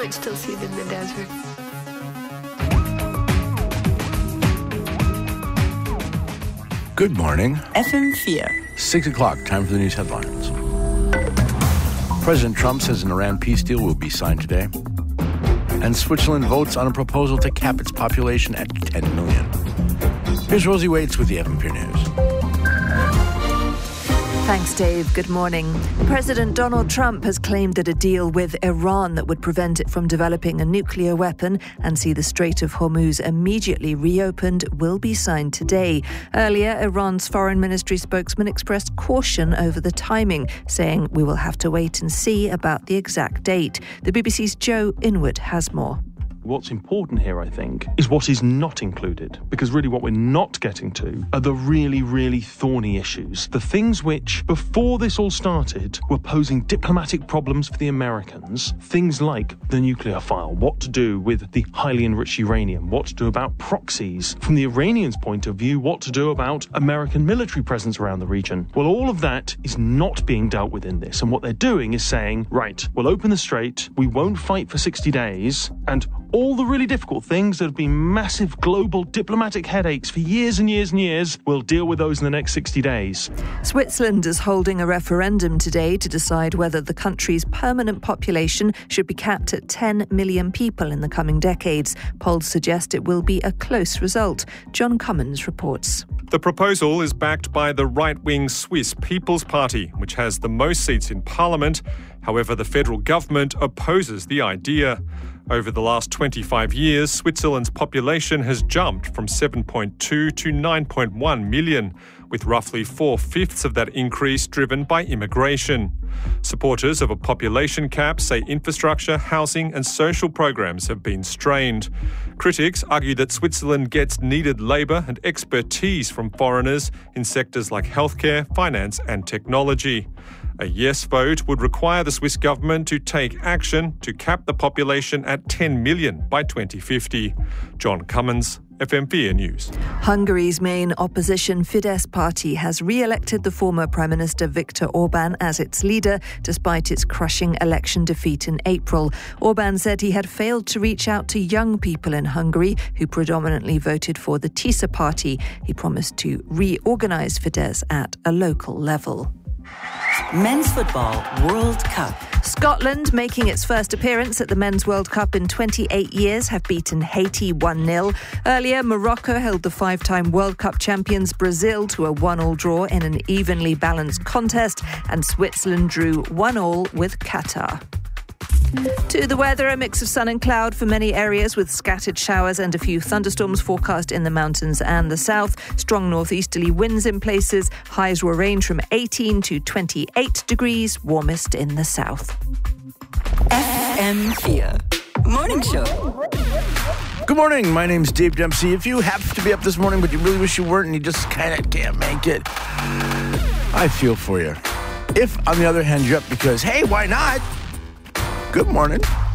could still see it in the desert. Good morning. FM4. 6 o'clock, time for the news headlines. President Trump says an Iran peace deal will be signed today. And Switzerland votes on a proposal to cap its population at 10 million. Here's Rosie Waits with the FM4 News. Thanks, Dave. Good morning. President Donald Trump has claimed that a deal with Iran that would prevent it from developing a nuclear weapon and see the Strait of Hormuz immediately reopened will be signed today. Earlier, Iran's foreign ministry spokesman expressed caution over the timing, saying we will have to wait and see about the exact date. The BBC's Joe Inwood has more. What's important here, I think, is what is not included. Because really what we're not getting to are the really, really thorny issues. The things which, before this all started, were posing diplomatic problems for the Americans. Things like the nuclear file, what to do with the highly enriched uranium, what to do about proxies. From the Iranians' point of view, what to do about American military presence around the region. Well, all of that is not being dealt with in this. And what they're doing is saying, right, we'll open the strait, we won't fight for 60 days, and all the really difficult things that have been massive global diplomatic headaches for years and years and years, we'll deal with those in the next 60 days. Switzerland is holding a referendum today to decide whether the country's permanent population should be capped at 10 million people in the coming decades. Polls suggest it will be a close result. John Cummins reports. The proposal is backed by the right-wing Swiss People's Party, which has the most seats in Parliament. However, the federal government opposes the idea. Over the last 25 years, Switzerland's population has jumped from 7.2 to 9.1 million, with roughly 4/5 of that increase driven by immigration. Supporters of a population cap say infrastructure, housing and social programs have been strained. Critics argue that Switzerland gets needed labour and expertise from foreigners in sectors like healthcare, finance and technology. A yes vote would require the Swiss government to take action to cap the population at 10 million by 2050. John Cummins, FM4 News. Hungary's main opposition Fidesz party has re-elected the former Prime Minister Viktor Orbán as its leader, despite its crushing election defeat in April. Orbán said he had failed to reach out to young people in Hungary who predominantly voted for the TISA party. He promised to reorganise Fidesz at a local level. Men's Football World Cup. Scotland, making its first appearance at the Men's World Cup in 28 years, have beaten Haiti 1-0. Earlier, Morocco held the 5-time World Cup champions Brazil to a 1-1 draw in an evenly balanced contest, and Switzerland drew 1-1 with Qatar. To the weather, a mix of sun and cloud for many areas with scattered showers and a few thunderstorms forecast in the mountains and the south. Strong northeasterly winds in places. Highs will range from 18 to 28 degrees, warmest in the south. FM4 Morning Show. Good morning. My name's Dave Dempsey. If you happen to be up this morning but you really wish you weren't and you just kind of can't make it, I feel for you. If, on the other hand, you're up because, hey, why not? Good morning.